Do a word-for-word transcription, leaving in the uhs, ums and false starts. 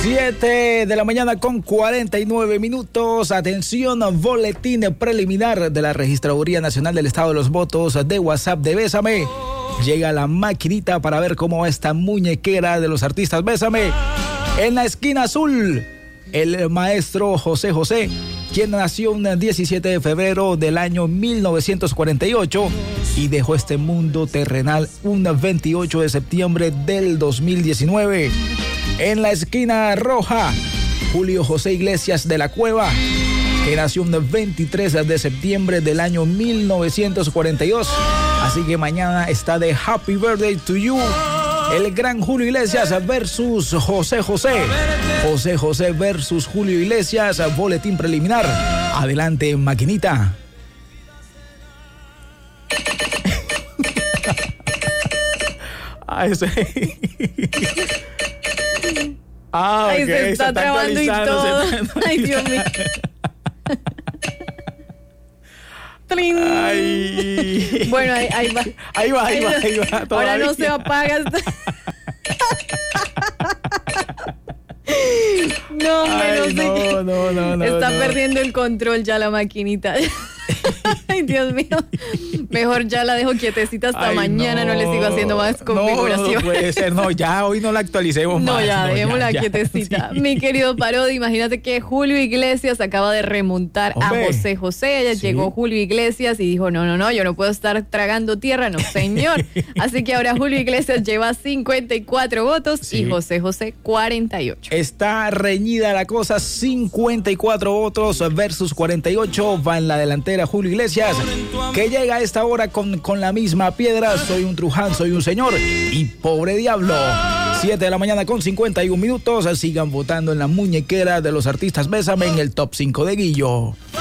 siete de la mañana con cuarenta y nueve minutos. Atención, boletín preliminar de la Registraduría Nacional del Estado de los Votos de WhatsApp de Bésame. Llega la maquinita para ver cómo va esta muñequera de los artistas Bésame. En la esquina azul, el maestro José José, quien nació un diecisiete de febrero del año mil novecientos cuarenta y ocho y dejó este mundo terrenal un veintiocho de septiembre del dos mil diecinueve. En la esquina roja, Julio José Iglesias de la Cueva, que nació un veintitrés de septiembre del año mil novecientos cuarenta y dos. Así que mañana está de Happy Birthday to You. El gran Julio Iglesias versus José José. José José versus Julio Iglesias, boletín preliminar. Adelante, maquinita. Ay, sí. Ah, Ay, okay. se está, está trabando y todo. Ay, Dios mío. Ay. Bueno, ahí, ahí va. Ahí va, ahí va, ahí va. Ahora no se apaga. No, hombre, no, Ay, sé. no, no, no, no. Está no. perdiendo el control ya la maquinita. Ay, Dios mío. Mejor ya la dejo quietecita hasta Ay, mañana. No. no le sigo haciendo más configuración. No, no puede ser. No, ya hoy no la actualicemos no, más. Ya, no, ya, dejémosla ya, quietecita. sí. Mi querido Parodi, imagínate que Julio Iglesias acaba de remontar Hombre. a José José. Ella Sí. Llegó Julio Iglesias y dijo, no, no, no, yo no puedo estar tragando tierra, no, señor. Así que ahora Julio Iglesias lleva cincuenta y cuatro votos Sí. y José José cuarenta y ocho. Está reñida la cosa, cincuenta y cuatro votos versus cuarenta y ocho. Va en la delantera Julio Iglesias, que llega a esta hora con, con la misma piedra. Soy un Truján, soy un señor y pobre diablo. siete de la mañana con cincuenta y un minutos. Sigan votando en la muñequera de los artistas Bésame en el top cinco de Guillo.